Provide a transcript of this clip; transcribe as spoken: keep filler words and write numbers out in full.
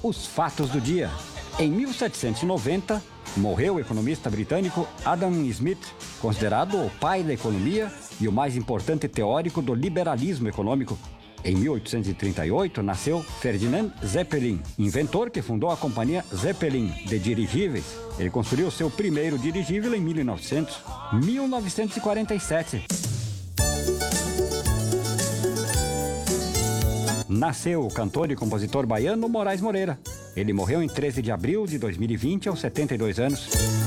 Os fatos do dia. Em mil setecentos e noventa, morreu o economista britânico Adam Smith, considerado o pai da economia e o mais importante teórico do liberalismo econômico. Em mil oitocentos e trinta e oito, nasceu Ferdinand Zeppelin, inventor que fundou a companhia Zeppelin de dirigíveis. Ele construiu seu primeiro dirigível em mil e novecentos. mil novecentos e quarenta e sete. Nasceu o cantor e compositor baiano Moraes Moreira. Ele morreu em treze de abril de dois mil e vinte, aos setenta e dois anos.